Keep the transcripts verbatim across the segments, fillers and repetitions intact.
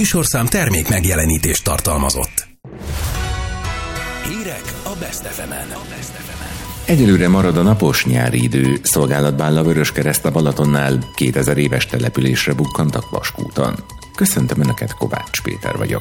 műsorszám termék megjelenítést tartalmazott. Hírek a Best ef emen. Egyelőre marad a napos nyári idő, szolgálatban áll a Vöröskereszt a Balatonnál, kétezer éves településre bukkantak Vaskúton. Köszöntöm Önöket, Kovács Péter vagyok.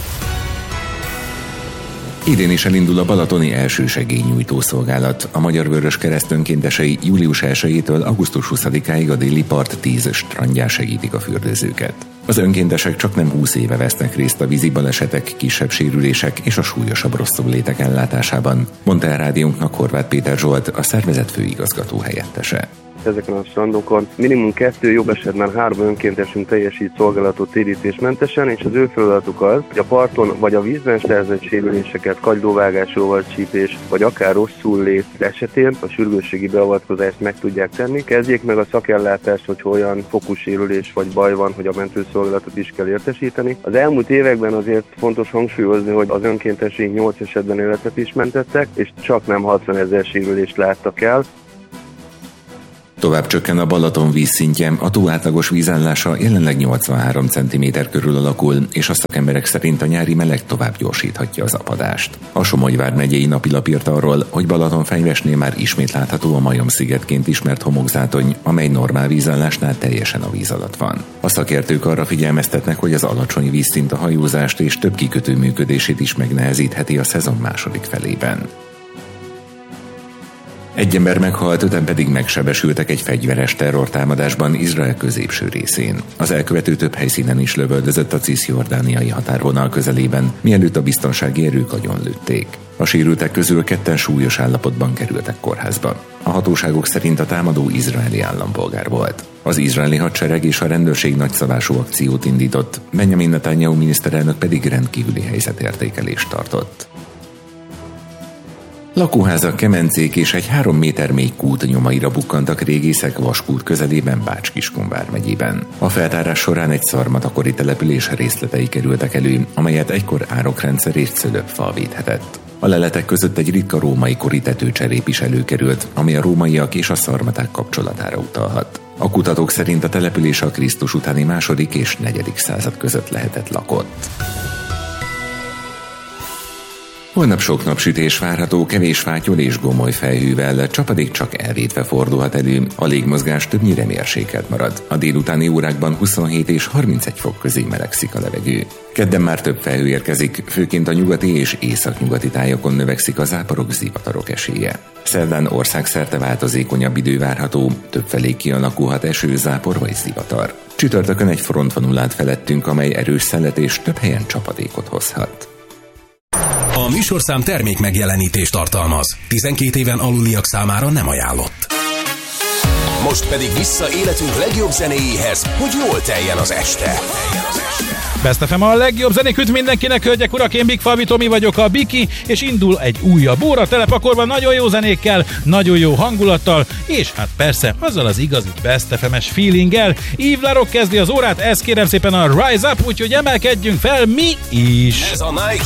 Idén is elindul a balatoni elsősegélynyújtó szolgálat. A Magyar Vöröskereszt önkéntesei július elsejétől augusztus huszadikáig a déli part tíz strandján segítik a fürdőzőket. Az önkéntesek csak nem húsz éve vesznek részt a vízi balesetek, kisebb sérülések és a súlyosabb rosszullétek ellátásában, mondta el rádiónknak Horváth Péter Zsolt, a szervezet főigazgató helyettese. Ezeken a strandokon minimum kettő, jobb esetben három önkéntesünk teljesít szolgálatot térítésmentesen, és az ő feladatuk az, hogy a parton vagy a vízben szerzett sérüléseket, kagylóvágás, csípés, vagy akár rosszul lét esetén a sürgősségi beavatkozást meg tudják tenni. Kezdjék meg a szakellátást, hogy olyan fokú sérülés vagy baj van, hogy a mentőszolgálatot is kell értesíteni. Az elmúlt években azért fontos hangsúlyozni, hogy az önkénteseink nyolc esetben életet is mentettek, és csak nem hatvanezer sérülést láttak el. Tovább csökken a Balaton vízszintje, a tó átlagos vízállása jelenleg nyolcvanhárom centiméter körül alakul, és a szakemberek szerint a nyári meleg tovább gyorsíthatja az apadást. A Somogy vármegyei napilap írt arról, hogy Balatonfenyvesnél már ismét látható a majomszigetként ismert homokzátony, amely normál vízállásnál teljesen a víz alatt van. A szakértők arra figyelmeztetnek, hogy az alacsony vízszint a hajózást és több kikötő működését is megnehezítheti a szezon második felében. Egy ember meghalt, öten pedig megsebesültek egy fegyveres terrortámadásban Izrael középső részén. Az elkövető több helyszínen is lövöldözött a ciszjordániai határvonal közelében, mielőtt a biztonsági erők agyonlőtték. A sérültek közül ketten súlyos állapotban kerültek kórházba. A hatóságok szerint a támadó izraeli állampolgár volt. Az izraeli hadsereg és a rendőrség nagyszabású akciót indított, Benjamin Netanyahu miniszterelnök pedig rendkívüli helyzetértékelést tartott. Lakóházak, kemencék és egy három méter mély kút nyomaira bukkantak régészek Vaskút közelében Bács-Kiskun vármegyében. A feltárás során egy szarmatakori település részletei kerültek elő, amelyet egykor árokrendszer és cölöpfal védhetett. A leletek között egy ritka római kori tetőcserép is előkerült, ami a rómaiak és a szarmaták kapcsolatára utalhat. A kutatók szerint a település a Krisztus utáni második és negyedik század között lehetett lakott. Holnap sok napsütés várható, kevés fátyol és gomoly felhővel, csapadék csak elvétve fordulhat elő, a légmozgás többnyire mérsékelt marad. A délutáni órákban huszonhét és harmincegy fok közé melegszik a levegő. Kedden már több felhő érkezik, főként a nyugati és északnyugati tájakon növekszik a záporok, zivatarok esélye. Szerdán országszerte változékonyabb idő várható, többfelé kialakulhat eső, zápor vagy zivatar. Csütörtökön egy frontvonul át felettünk, amely erős szelet és több helyen csapadékot hozhat. A műsorszám termék megjelenítést tartalmaz. tizenkét éven aluliak számára nem ajánlott. Most pedig vissza életünk legjobb zenéjéhez, hogy jól teljen az este. Best ef em a legjobb zenék üt mindenkinek, hölgyek, urak, én Big Fabi Tomi vagyok, a Biki, és indul egy újabb óra telepakolva nagyon jó zenékkel, nagyon jó hangulattal, és hát persze azzal az igazi Best ef em-es feelinggel. Yves Larock kezdi az órát, ez kérem szépen a Rise Up, úgyhogy emelkedjünk fel mi is! Ez a Night